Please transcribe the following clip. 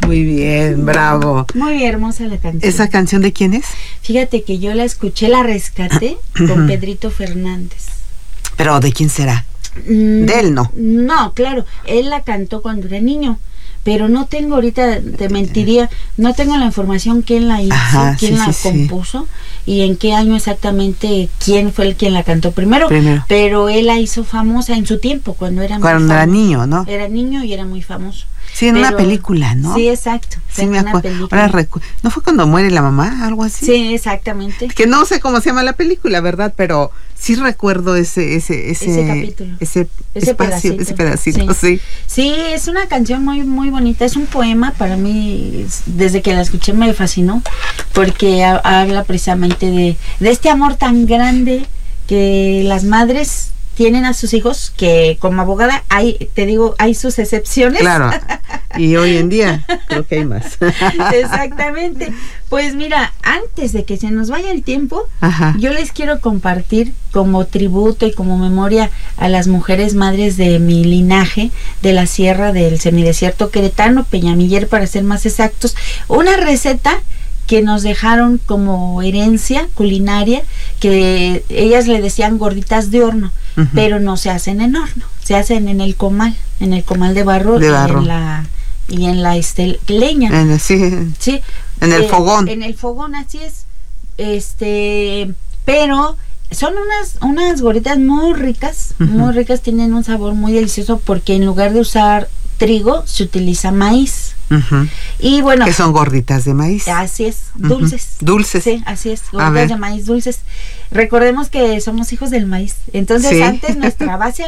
Muy bien, bravo. Muy hermosa la canción. ¿Esa canción de quién es? Fíjate que yo la escuché, la rescaté con Pedrito Fernández. ¿Pero de quién será? De él, ¿no? No, claro, él la cantó cuando era niño, pero no tengo ahorita, te mentiría, no tengo la información quién la hizo, quién la compuso y en qué año exactamente quién fue quien la cantó primero, pero él la hizo famosa en su tiempo, cuando era niño, ¿no? Era niño y era muy famoso. Sí, en una película, ¿no? Sí, exacto. Sí, me acuerdo. ¿No fue cuando muere la mamá? Algo así. Sí, exactamente. Que no sé cómo se llama la película, ¿verdad? Pero sí recuerdo ese capítulo. Ese pedacito, sí. Sí, es una canción muy, muy bonita. Es un poema para mí. Desde que la escuché me fascinó. Porque habla precisamente de este amor tan grande que las madres tienen a sus hijos, que como abogada hay sus excepciones. Claro, y hoy en día creo que hay más. Exactamente. Pues mira, antes de que se nos vaya el tiempo, yo les quiero compartir como tributo y como memoria a las mujeres madres de mi linaje, de la sierra del semidesierto queretano, Peñamiller para ser más exactos, una receta que nos dejaron como herencia culinaria, que ellas le decían gorditas de horno, pero no se hacen en horno, se hacen en el comal de barro. Y en la leña. En el fogón. En el fogón, así es. Pero son unas gorditas muy ricas, tienen un sabor muy delicioso porque en lugar de usar trigo se utiliza maíz. Y bueno, que son gorditas de maíz. Así es, dulces. Dulces. Sí, así es, gorditas de maíz dulces. Recordemos que somos hijos del maíz. Entonces, antes nuestra base